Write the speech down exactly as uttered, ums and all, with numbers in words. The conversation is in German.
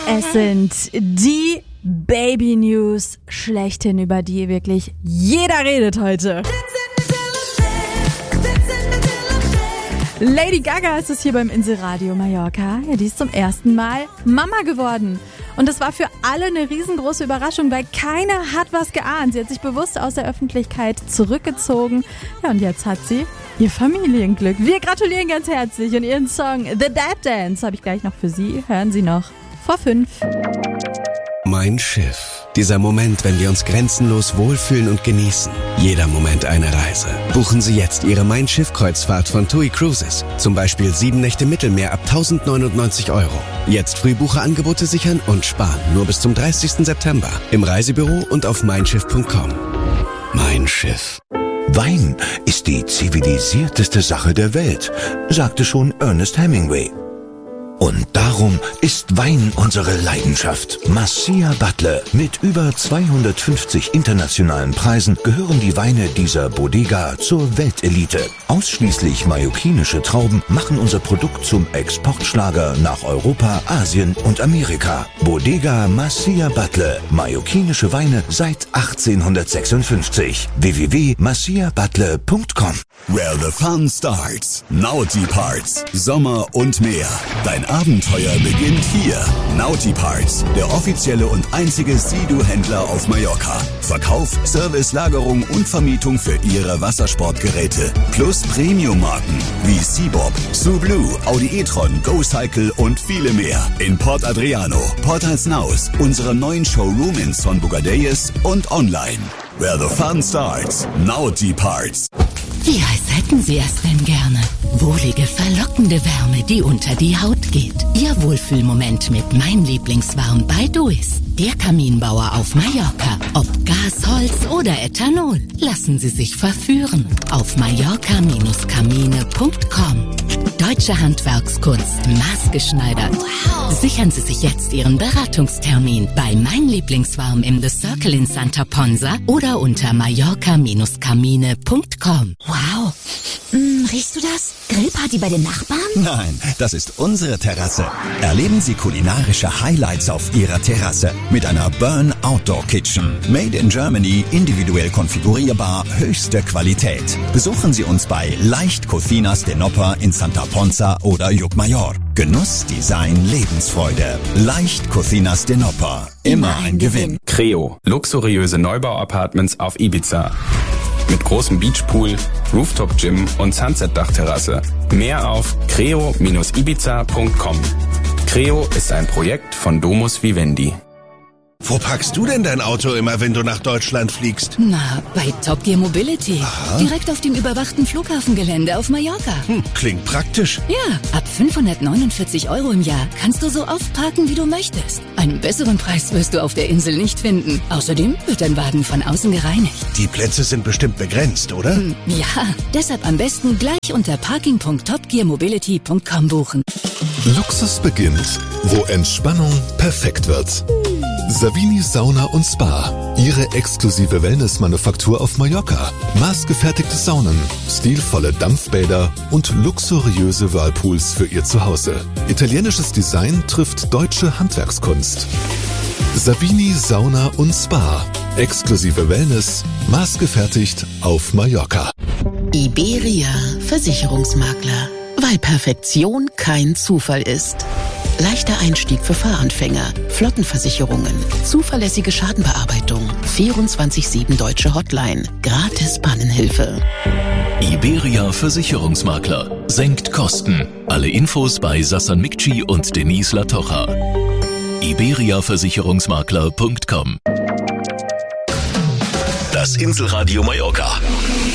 Es sind die Baby News schlechthin, über die wirklich jeder redet heute. Lady Gaga ist es hier beim Inselradio Mallorca. Ja, die ist zum ersten Mal Mama geworden. Und das war für alle eine riesengroße Überraschung, weil keiner hat was geahnt. Sie hat sich bewusst aus der Öffentlichkeit zurückgezogen. Ja, und jetzt hat sie ihr Familienglück. Wir gratulieren ganz herzlich und ihren Song The Dad Dance habe ich gleich noch für Sie. Hören Sie noch vor fünf. Mein Schiff. Dieser Moment, wenn wir uns grenzenlos wohlfühlen und genießen. Jeder Moment eine Reise. Buchen Sie jetzt Ihre Mein Schiff-Kreuzfahrt von TUI Cruises. Zum Beispiel sieben Nächte Mittelmeer ab tausendneunundneunzig Euro. Jetzt Frühbucherangebote sichern und sparen. Nur bis zum dreißigsten September. Im Reisebüro und auf mein schiff punkt com. Mein Schiff. Wein ist die zivilisierteste Sache der Welt, sagte schon Ernest Hemingway. Und darum ist Wein unsere Leidenschaft. Macia Butler. Mit über zweihundertfünfzig internationalen Preisen gehören die Weine dieser Bodega zur Weltelite. Ausschließlich mallorquinische Trauben machen unser Produkt zum Exportschlager nach Europa, Asien und Amerika. Bodega Macia Butler. Mallorquinische Weine seit achtzehnhundertsechsundfünfzig. w w w punkt macia butler punkt com. Where the fun starts. Naughty Parts. Sommer und Meer. Dein Abenteuer beginnt hier. Naughty Parts, der offizielle und einzige Sea-Doo-Händler auf Mallorca. Verkauf, Service, Lagerung und Vermietung für Ihre Wassersportgeräte. Plus Premium-Marken wie Seabob, Sublue, Audi e-tron, GoCycle und viele mehr. In Port Adriano, Port Alsnaus, unserem neuen Showroom in Son Bogadelles und online. Where the fun starts. Naughty Parts. Wie heiß hätten Sie es denn gerne? Wohlige, verlockende Wärme, die unter die Haut geht. Ihr Wohlfühlmoment mit Mein Lieblingswarm bei Duis. Der Kaminbauer auf Mallorca. Ob Gas, Holz oder Ethanol. Lassen Sie sich verführen. Auf mallorca Kamine punkt com. Deutsche Handwerkskunst, maßgeschneidert. Wow. Sichern Sie sich jetzt Ihren Beratungstermin bei Mein Lieblingswarm im The Circle in Santa Ponsa oder unter mallorca Kamine punkt com. Wow. Hm, riechst du das? Grillparty bei den Nachbarn? Nein, das ist unsere Terrasse. Erleben Sie kulinarische Highlights auf Ihrer Terrasse mit einer Burn Outdoor Kitchen. Made in Germany, individuell konfigurierbar, höchste Qualität. Besuchen Sie uns bei Leicht Cocinas de Nopa in Santa Ponsa oder Llucmajor. Genuss, Design, Lebensfreude. Leicht Cocinas de Nopa. Immer ein Gewinn. Creo. Luxuriöse Neubau-Apartments auf Ibiza. Mit großem Beachpool, Rooftop-Gym und Sunset-Dachterrasse. Mehr auf creo Bindestrich ibiza punkt com. Creo ist ein Projekt von Domus Vivendi. Wo parkst du denn dein Auto immer, wenn du nach Deutschland fliegst? Na, bei Top Gear Mobility. Aha. Direkt auf dem überwachten Flughafengelände auf Mallorca. Hm, klingt praktisch. Ja, ab fünfhundertneunundvierzig Euro im Jahr kannst du so oft parken, wie du möchtest. Einen besseren Preis wirst du auf der Insel nicht finden. Außerdem wird dein Wagen von außen gereinigt. Die Plätze sind bestimmt begrenzt, oder? Hm, ja, deshalb am besten gleich unter parking punkt top gear mobility punkt com buchen. Luxus beginnt, wo Entspannung perfekt wird. Savini Sauna und Spa. Ihre exklusive Wellness-Manufaktur auf Mallorca. Maßgefertigte Saunen, stilvolle Dampfbäder und luxuriöse Whirlpools für Ihr Zuhause. Italienisches Design trifft deutsche Handwerkskunst. Savini Sauna und Spa. Exklusive Wellness, maßgefertigt auf Mallorca. Iberia Versicherungsmakler. Weil Perfektion kein Zufall ist. Leichter Einstieg für Fahranfänger, Flottenversicherungen, zuverlässige Schadenbearbeitung, vierundzwanzig sieben deutsche Hotline, gratis Pannenhilfe. Iberia Versicherungsmakler. Senkt Kosten. Alle Infos bei Sassan Mikci und Denise Latocha. iberia Versicherungsmakler punkt com. Das Inselradio Mallorca.